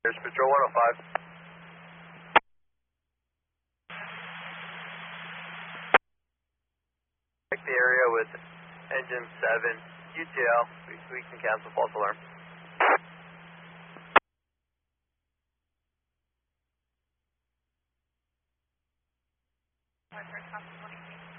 There's Patrol 105. Check the area with engine 7. UTL, we can cancel false alarm. First, copy 23.